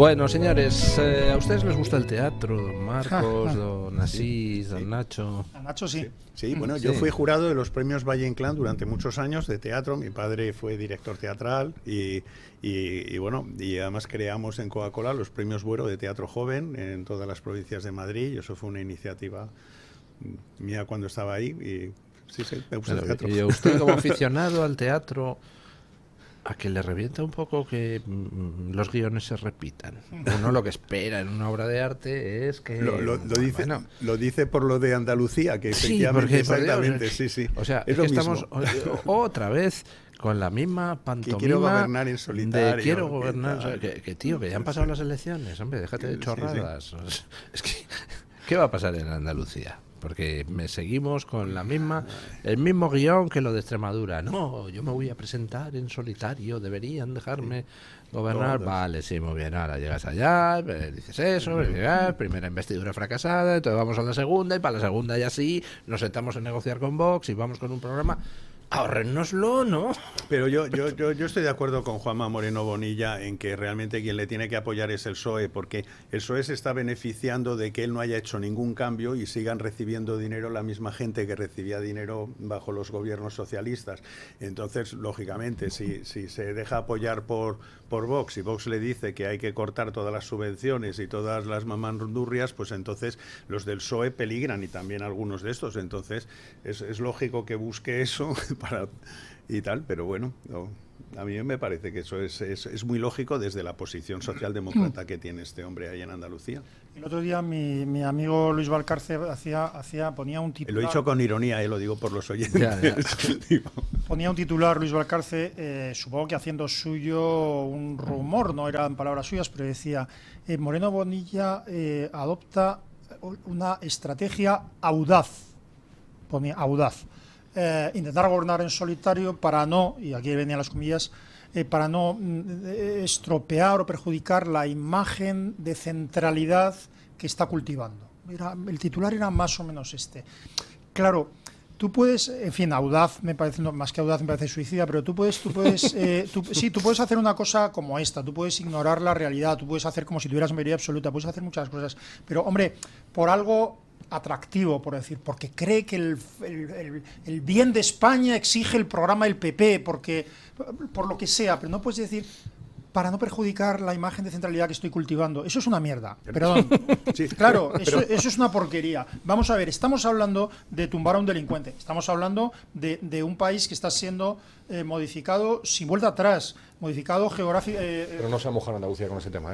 Bueno, señores, ¿a ustedes les gusta el teatro? Don Marcos, don Asís, don Nacho. A Nacho sí. Sí, bueno, yo fui jurado de los premios Valle Inclán durante muchos años de teatro. Mi padre fue director teatral y bueno, y además creamos en Coca-Cola los premios Buero de teatro joven en todas las provincias de Madrid, y eso fue una iniciativa mía cuando estaba ahí. Y sí, me gusta el teatro. Y usted, como aficionado al teatro, ¿a que le revienta un poco que los guiones se repitan? Uno lo que espera en una obra de arte es que... Lo dice por lo de Andalucía, que efectivamente, exactamente, sí. O sea, es que lo estamos otra vez con la misma pantomima. Que quiero gobernar en solitario. Quiero gobernar, o sea, tío, que ya han pasado las elecciones, hombre, déjate de chorradas. Sí. Es que, ¿qué va a pasar en Andalucía? Porque seguimos con el mismo guión que lo de Extremadura. No, yo me voy a presentar en solitario, deberían dejarme gobernar. Vale, sí, muy bien, ahora llegas allá, dices eso, primera investidura fracasada, entonces vamos a la segunda, y para la segunda ya sí, nos sentamos a negociar con Vox y vamos con un programa. Ahorrénoslo, ¿no? Pero yo estoy de acuerdo con Juanma Moreno Bonilla en que realmente quien le tiene que apoyar es el PSOE, porque el PSOE se está beneficiando de que él no haya hecho ningún cambio y sigan recibiendo dinero la misma gente que recibía dinero bajo los gobiernos socialistas. Entonces, lógicamente, si se deja apoyar por Vox y Vox le dice que hay que cortar todas las subvenciones y todas las mamandurrias, pues entonces los del PSOE peligran, y también algunos de estos. Entonces, es lógico que busque eso y tal, pero bueno, a mí me parece que eso es muy lógico desde la posición socialdemócrata que tiene este hombre ahí en Andalucía. El otro día mi amigo Luis Valcarce ponía un titular. Lo he dicho con ironía, lo digo por los oyentes. Ya. Ponía un titular Luis Valcarce, supongo que haciendo suyo un rumor, no eran palabras suyas, pero decía: Moreno Bonilla adopta una estrategia audaz. Ponía audaz. Intentar gobernar en solitario para no, y aquí venían las comillas, para no estropear o perjudicar la imagen de centralidad que está cultivando. El titular era más o menos este. Claro, tú puedes, en fin, audaz me parece, no, más que audaz me parece suicida, pero tú puedes hacer una cosa como esta, tú puedes ignorar la realidad, tú puedes hacer como si tuvieras mayoría absoluta, puedes hacer muchas cosas, pero hombre, por algo atractivo, por decir, porque cree que el bien de España exige el programa del PP, por lo que sea, pero no puedes decir para no perjudicar la imagen de centralidad que estoy cultivando. Eso es una mierda, perdón. Sí, claro, eso es una porquería. Vamos a ver, estamos hablando de tumbar a un delincuente, estamos hablando de un país que está siendo modificado sin vuelta atrás, modificado geográfico. Pero no se ha mojado Andalucía con ese tema,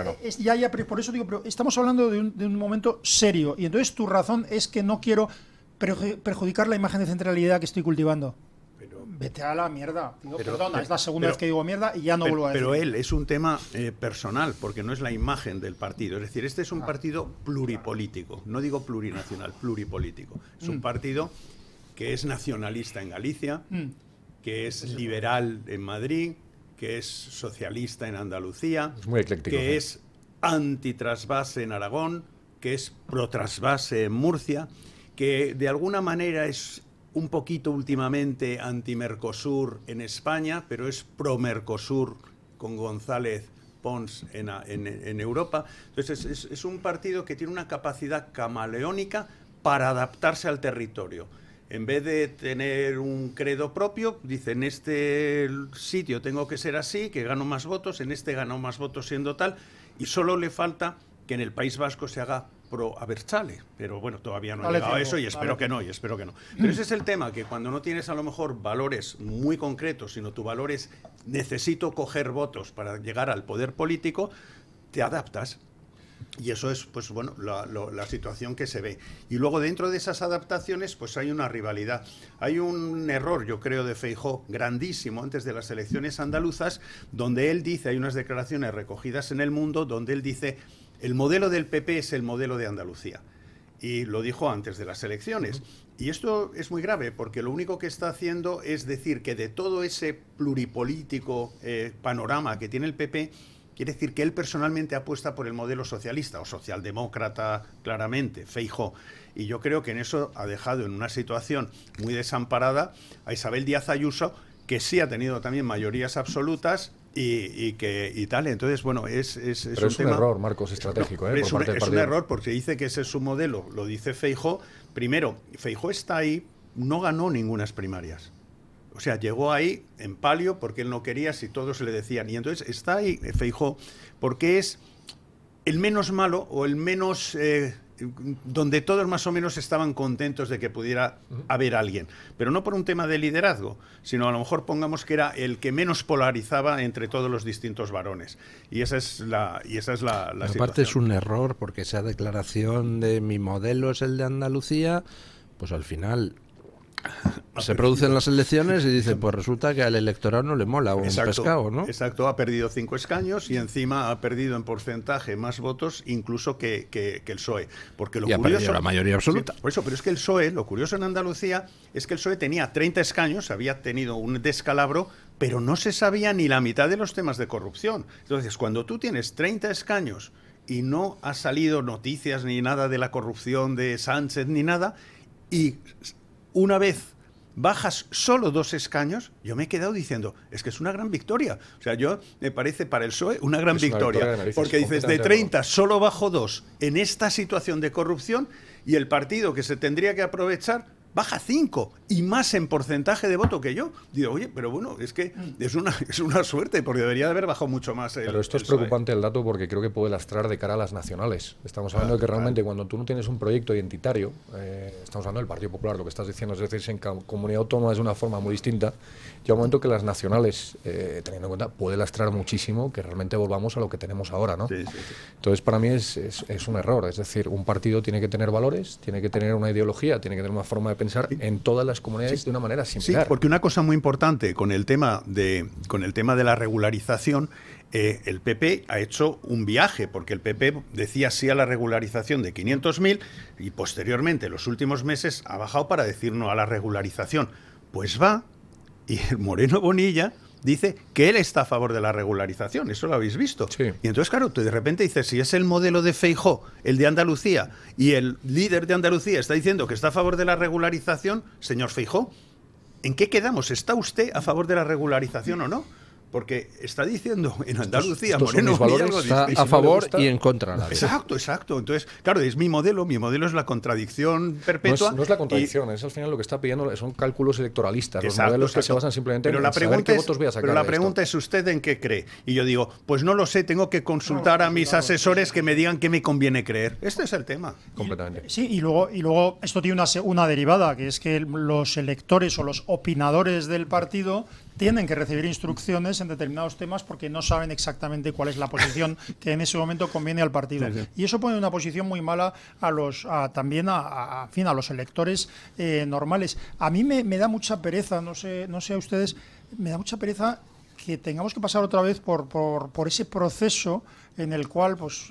por eso digo, pero estamos hablando de un momento serio, y entonces tu razón es que no quiero perjudicar la imagen de centralidad que estoy cultivando. Vete a la mierda. Perdona, es la segunda vez que digo mierda y ya no vuelvo a decir. Pero él es un tema personal, porque no es la imagen del partido. Es decir, este es un partido pluripolítico. No digo plurinacional, pluripolítico. Es un partido que es nacionalista en Galicia, que es liberal en Madrid, que es socialista en Andalucía, es muy ecléctico, que es antitrasvase en Aragón, que es protrasvase en Murcia, que de alguna manera es un poquito últimamente anti-Mercosur en España, pero es pro-Mercosur con González Pons en Europa. Entonces es un partido que tiene una capacidad camaleónica para adaptarse al territorio. En vez de tener un credo propio, dice: en este sitio tengo que ser así, que gano más votos, en este gano más votos siendo tal, y solo le falta que en el País Vasco se haga pro Abertzale, pero bueno, todavía no ha llegado a eso, y espero que no. Pero ese es el tema, que cuando no tienes a lo mejor valores muy concretos, sino tu valor es necesito coger votos para llegar al poder político, te adaptas. Y eso es, pues bueno, la situación que se ve. Y luego dentro de esas adaptaciones, pues hay una rivalidad. Hay un error, yo creo, de Feijóo grandísimo antes de las elecciones andaluzas, donde él dice, hay unas declaraciones recogidas en El Mundo, donde él dice: el modelo del PP es el modelo de Andalucía. Y lo dijo antes de las elecciones. Y esto es muy grave, porque lo único que está haciendo es decir que de todo ese pluripolítico panorama que tiene el PP, quiere decir que él personalmente apuesta por el modelo socialista o socialdemócrata, claramente, Feijóo. Y yo creo que en eso ha dejado en una situación muy desamparada a Isabel Díaz Ayuso, que sí ha tenido también mayorías absolutas y tal. Entonces, bueno, es Pero es un error, Marcos, estratégico. Es un error porque dice que ese es su modelo, lo dice Feijóo. Primero, Feijóo está ahí, no ganó ningunas primarias. O sea, llegó ahí en palio porque él no quería, si todos le decían. Y entonces está ahí Feijóo porque es el menos malo o el menos... donde todos más o menos estaban contentos de que pudiera haber alguien. Pero no por un tema de liderazgo, sino a lo mejor pongamos que era el que menos polarizaba entre todos los distintos varones. Y esa es la situación. Aparte es un error porque esa declaración de mi modelo es el de Andalucía, pues al final... se producen las elecciones y dice, pues resulta que al electorado no le mola un pescado, ¿no? Exacto, ha perdido 5 escaños y encima ha perdido en porcentaje más votos incluso que el PSOE. Porque lo y ha curioso, perdido la mayoría absoluta. Sí, por eso, pero es que el PSOE, lo curioso en Andalucía es que el PSOE tenía 30 escaños, había tenido un descalabro, pero no se sabía ni la mitad de los temas de corrupción. Entonces, cuando tú tienes 30 escaños y no ha salido noticias ni nada de la corrupción de Sánchez ni nada, y una vez bajas solo 2 escaños, yo me he quedado diciendo, es que es una gran victoria. O sea, me parece para el PSOE una gran victoria. Porque dices, de 30 solo bajo 2 en esta situación de corrupción y el partido que se tendría que aprovechar baja 5 y más en porcentaje de voto que yo. Digo, oye, pero bueno, es que es una suerte porque debería de haber bajado mucho más. Pero esto es preocupante el dato porque creo que puede lastrar de cara a las nacionales. Estamos hablando de que realmente cuando tú no tienes un proyecto identitario, estamos hablando del Partido Popular, lo que estás diciendo, es decir, si en comunidad autónoma es de una forma muy distinta, llega un momento que las nacionales, teniendo en cuenta, puede lastrar muchísimo que realmente volvamos a lo que tenemos ahora, ¿no? Sí. Entonces, para mí es un error. Es decir, un partido tiene que tener valores, tiene que tener una ideología, tiene que tener una forma de pensar en todas las comunidades de una manera similar. Sí, porque una cosa muy importante con el tema de la regularización, el PP ha hecho un viaje, porque el PP decía sí a la regularización de 500.000 y posteriormente, en los últimos meses, ha bajado para decir no a la regularización. Pues va, y el Moreno Bonilla dice que él está a favor de la regularización, eso lo habéis visto. Sí. Y entonces, claro, tú de repente dices, si es el modelo de Feijóo, el de Andalucía, y el líder de Andalucía está diciendo que está a favor de la regularización, señor Feijóo, ¿en qué quedamos? ¿Está usted a favor de la regularización o no? Porque está diciendo en Andalucía, Moreno Bonilla está a favor y en contra a la vez. Exacto. Entonces, claro, es mi modelo es la contradicción perpetua. No es la contradicción, es al final lo que está pidiendo, son cálculos electoralistas, los modelos que se basan simplemente en saber qué votos voy a sacar. Pero la pregunta es, ¿usted en qué cree? Y yo digo, pues no lo sé, tengo que consultar a mis asesores que me digan qué me conviene creer. Este es el tema. Completamente. Sí, y luego esto tiene una derivada, que es que los electores o los opinadores del partido tienen que recibir instrucciones en determinados temas porque no saben exactamente cuál es la posición que en ese momento conviene al partido. Sí. Y eso pone una posición muy mala también a los electores normales. A mí me da mucha pereza, no sé a ustedes, me da mucha pereza que tengamos que pasar otra vez por ese proceso en el cual pues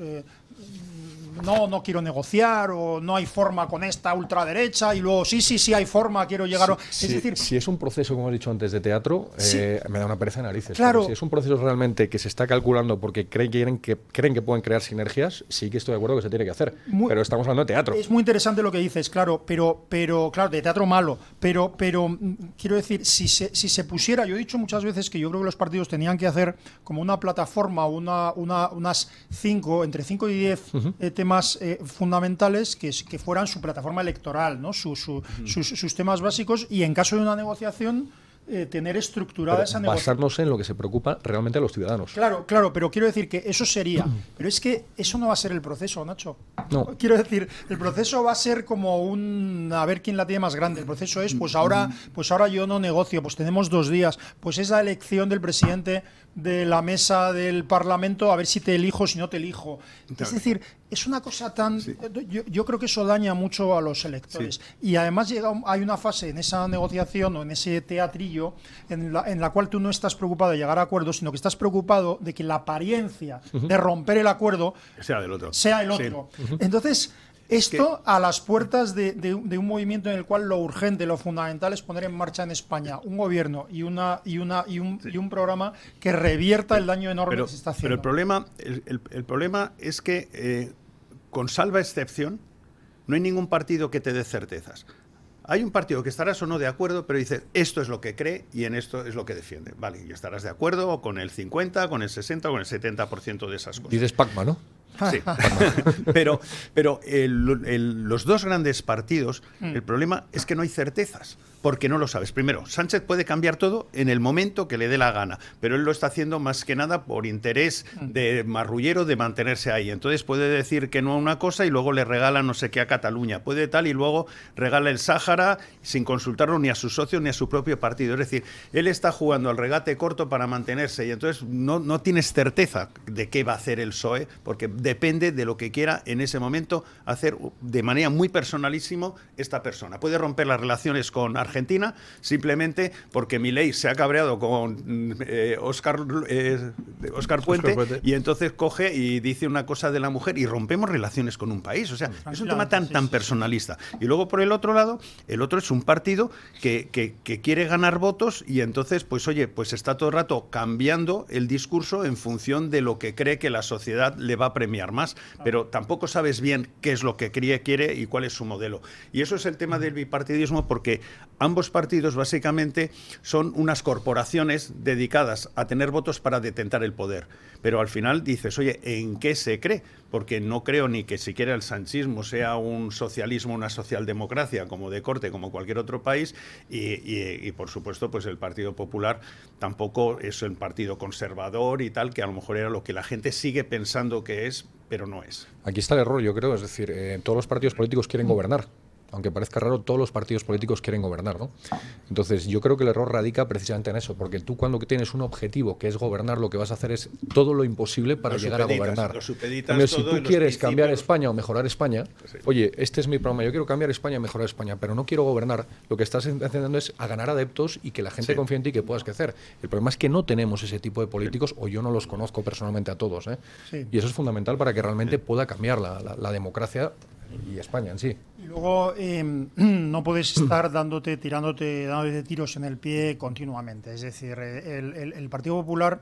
no quiero negociar o no hay forma con esta ultraderecha y luego sí hay forma, quiero llegar es decir, si es un proceso, como he dicho antes, de teatro, me da una pereza de narices. Claro. Si es un proceso realmente que se está calculando porque creen que pueden crear sinergias, sí que estoy de acuerdo que se tiene que hacer, pero estamos hablando de teatro. Es muy interesante lo que dices, claro, pero claro, de teatro malo, pero quiero decir, si se pusiera, yo he dicho muchas veces que yo creo que los partidos tenían que hacer como una plataforma, unas 5, entre 5 y 10 temas fundamentales que fueran su plataforma electoral, ¿no? Sus temas básicos, y en caso de una negociación tener estructurada esa negociación. Basarnos en lo que se preocupa realmente a los ciudadanos. Claro, pero quiero decir que eso sería. Pero es que eso no va a ser el proceso, Nacho. No. Quiero decir, el proceso va a ser como a ver quién la tiene más grande. El proceso es, pues ahora yo no negocio, pues tenemos 2 días, pues es la elección del presidente de la mesa del Parlamento, a ver si te elijo, si no te elijo. Es decir, es una cosa tan... Sí. Yo creo que eso daña mucho a los electores. Sí. Y además hay una fase en esa negociación o en ese teatrillo en la cual tú no estás preocupado de llegar a acuerdos, sino que estás preocupado de que la apariencia de romper el acuerdo sea el otro. Sí. Entonces... Esto a las puertas de un movimiento en el cual lo urgente, lo fundamental es poner en marcha en España un gobierno y un programa que revierta el daño enorme que se está haciendo. Pero el problema es que, con salva excepción, no hay ningún partido que te dé certezas. Hay un partido que estarás o no de acuerdo, pero dice, esto es lo que cree y en esto es lo que defiende. Vale, y estarás de acuerdo con el 50, con el 60, con el 70% de esas cosas. Dices Pacma, ¿no? Sí. pero los dos grandes partidos, el problema es que no hay certezas, porque no lo sabes. Primero, Sánchez puede cambiar todo en el momento que le dé la gana, pero él lo está haciendo más que nada por interés de marrullero de mantenerse ahí. Entonces puede decir que no a una cosa y luego le regala no sé qué a Cataluña. Puede tal y luego regala el Sáhara sin consultarlo ni a sus socios ni a su propio partido. Es decir, él está jugando al regate corto para mantenerse y entonces no tienes certeza de qué va a hacer el PSOE, porque depende de lo que quiera en ese momento hacer de manera muy personalísimo esta persona. Puede romper las relaciones con Argentina simplemente porque Milei se ha cabreado con Óscar Puente y entonces coge y dice una cosa de la mujer y rompemos relaciones con un país. O sea, es un tema tan personalista. Y luego por el otro lado, el otro es un partido que quiere ganar votos y entonces, pues oye, pues está todo el rato cambiando el discurso en función de lo que cree que la sociedad le va a premiar más, pero tampoco sabes bien qué es lo que quiere y cuál es su modelo. Y eso es el tema del bipartidismo, porque ambos partidos básicamente son unas corporaciones dedicadas a tener votos para detentar el poder. Pero al final dices, oye, ¿en qué se cree? Porque no creo ni que siquiera el sanchismo sea un socialismo, una socialdemocracia como de corte, como cualquier otro país, y por supuesto, pues el Partido Popular tampoco es un partido conservador y tal, que a lo mejor era lo que la gente sigue pensando que es, pero no es. Aquí está el error, yo creo, es decir, todos los partidos políticos quieren gobernar. Aunque parezca raro, todos los partidos políticos quieren gobernar, ¿no? Entonces, yo creo que el error radica precisamente en eso, porque tú cuando tienes un objetivo que es gobernar, lo que vas a hacer es todo lo imposible para llegar a gobernar. Entonces, si tú quieres cambiar España o mejorar España, oye, este es mi programa, yo quiero cambiar España, mejorar España, pero no quiero gobernar, lo que estás intentando es a ganar adeptos y que la gente confíe en ti y que puedas crecer. El problema es que no tenemos ese tipo de políticos, o yo no los conozco personalmente a todos, ¿eh? Y eso es fundamental para que realmente pueda cambiar la democracia y España en sí. Y luego no puedes estar dándote tiros en el pie continuamente. Es decir, el Partido Popular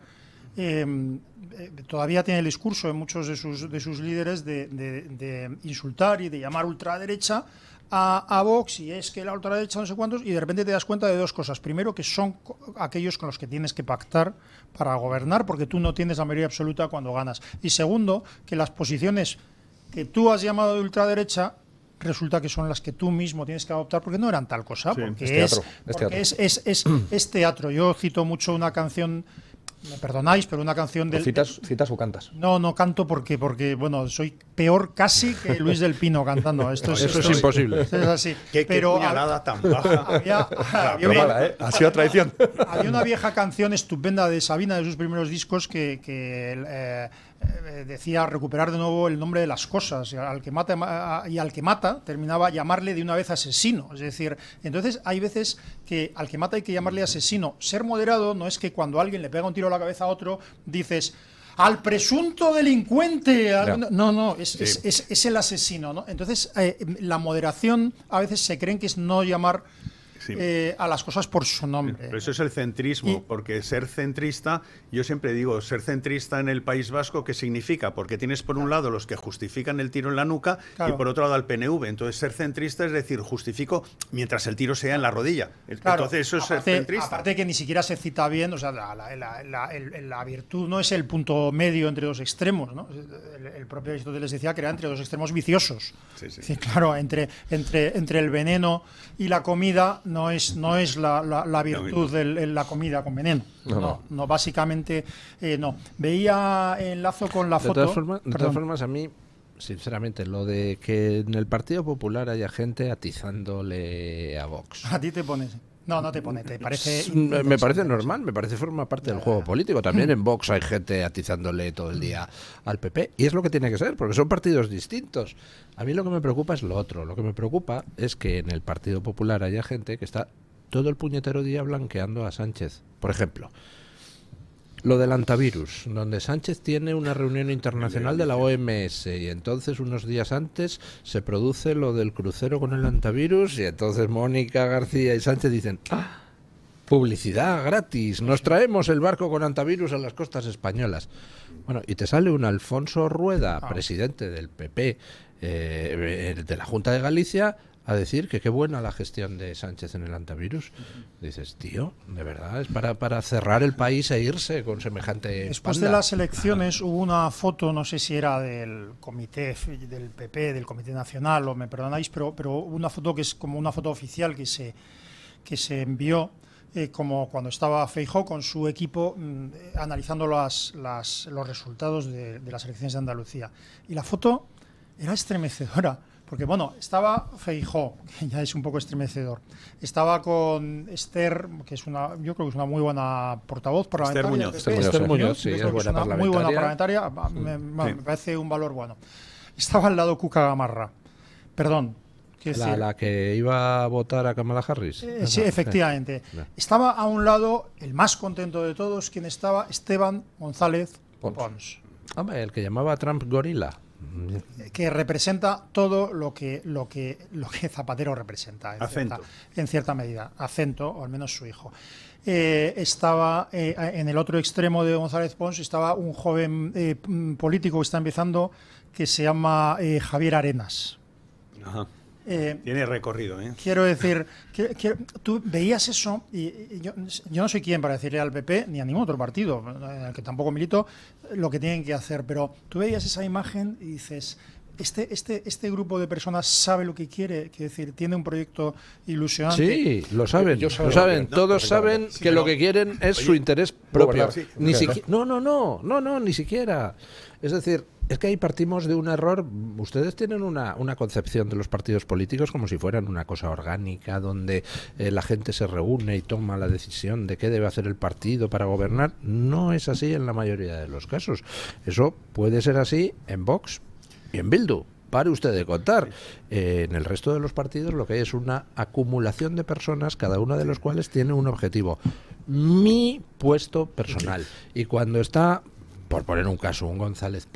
todavía tiene el discurso en muchos de sus líderes de insultar y de llamar ultraderecha a Vox, y es que la ultraderecha no sé cuántos, y de repente te das cuenta de dos cosas. Primero, que son aquellos con los que tienes que pactar para gobernar, porque tú no tienes la mayoría absoluta cuando ganas. Y segundo, que las posiciones que tú has llamado de ultraderecha resulta que son las que tú mismo tienes que adoptar, porque no eran tal cosa, porque es teatro. Yo cito mucho una canción, me perdonáis, pero una canción del... ¿Citas o cantas? No canto porque bueno, soy peor casi que Luis del Pino cantando. Esto es imposible. Es así. Qué puñalada tan baja. Ha sido traición. Había una vieja canción estupenda de Sabina, de sus primeros discos, que decía recuperar de nuevo el nombre de las cosas, y al que mata terminaba llamarle de una vez asesino. Es decir, entonces hay veces que al que mata hay que llamarle asesino. Ser moderado no es que cuando alguien le pega un tiro a la cabeza a otro dices al presunto delincuente, es el asesino, ¿no? Entonces la moderación a veces se creen que es no llamar a las cosas por su nombre. Pero eso es el centrismo, porque ser centrista, yo siempre digo, ser centrista en el País Vasco, ¿qué significa? Porque tienes por un lado los que justifican el tiro en la nuca y por otro lado al PNV. Entonces ser centrista es decir, justifico mientras el tiro sea en la rodilla. Entonces eso es ser centrista. Aparte que ni siquiera se cita bien, o sea, la virtud no es el punto medio entre dos extremos, ¿no? El propio Aristóteles decía que era entre dos extremos viciosos. Sí, claro, entre el veneno y la comida no es la virtud de la comida con veneno. No, básicamente no. Veía enlazo con la foto. De todas formas, a mí, sinceramente, lo de que en el Partido Popular haya gente atizándole a Vox. A ti te pones... No te pone, ¿te parece? Me parece normal, me parece forma parte del juego político. También en Vox hay gente atizándole todo el día al PP, y es lo que tiene que ser, porque son partidos distintos. A mí lo que me preocupa es lo otro. Lo que me preocupa es que en el Partido Popular haya gente que está todo el puñetero día blanqueando a Sánchez. Por ejemplo, lo del antivirus, donde Sánchez tiene una reunión internacional de la OMS y entonces unos días antes se produce lo del crucero con el antivirus y entonces Mónica García y Sánchez dicen publicidad gratis, nos traemos el barco con antivirus a las costas españolas. Bueno, y te sale un Alfonso Rueda, presidente del PP, de la Junta de Galicia, a decir que qué buena la gestión de Sánchez en el antivirus. Dices, tío, de verdad, es para cerrar el país e irse con semejante Después panda. de las elecciones hubo una foto, no sé si era del comité del PP, del Comité Nacional, o me perdonáis, pero hubo una foto que es como una foto oficial que se envió, como cuando estaba Feijóo con su equipo analizando los resultados de las elecciones de Andalucía. Y la foto era estremecedora. Porque, bueno, estaba Feijóo, que ya es un poco estremecedor. Estaba con Esther, que es yo creo que es una muy buena portavoz parlamentaria. Esther Muñoz, sí, yo es creo que buena una muy buena parlamentaria. Me Sí. parece un valor bueno. Estaba al lado Cuca Gamarra. Perdón. La que iba a votar a Kamala Harris. Sí, efectivamente. Estaba a un lado, el más contento de todos, quien estaba, Esteban González Pons. Hombre, el que llamaba a Trump gorila. Que representa todo lo que Zapatero representa en cierta medida, Acento, o al menos su hijo. Estaba en el otro extremo de González Pons, estaba un joven político que está empezando, que se llama Javier Arenas. Ajá. Tiene recorrido, ¿eh? Quiero decir, que tú veías eso, y yo no soy quien para decirle al PP ni a ningún otro partido, en el que tampoco milito, lo que tienen que hacer, pero tú veías esa imagen y dices, este grupo de personas sabe lo que quiere, quiere decir, tiene un proyecto ilusionante. Sí, lo saben, Ellos lo saben saben, lo que- todos no, saben sí, que pero- lo que quieren es su Oye, interés propio. gobernar, sí, Ni claro. siquiera, no, ni siquiera. Es decir, es que ahí partimos de un error. Ustedes tienen una concepción de los partidos políticos como si fueran una cosa orgánica, donde la gente se reúne y toma la decisión de qué debe hacer el partido para gobernar. No es así en la mayoría de los casos. Eso puede ser así en Vox y en Bildu. Pare usted de contar. En el resto de los partidos lo que hay es una acumulación de personas, cada una de los cuales tiene un objetivo. Mi puesto personal. Y cuando está, por poner un caso, un González